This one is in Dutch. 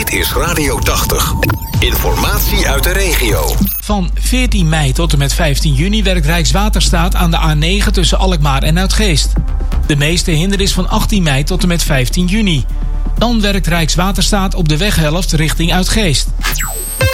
Dit is Radio 80. Informatie uit de regio. Van 14 mei tot en met 15 juni werkt Rijkswaterstaat aan de A9 tussen Alkmaar en Uitgeest. De meeste hindernis van 18 mei tot en met 15 juni. Dan werkt Rijkswaterstaat op de weghelft richting Uitgeest.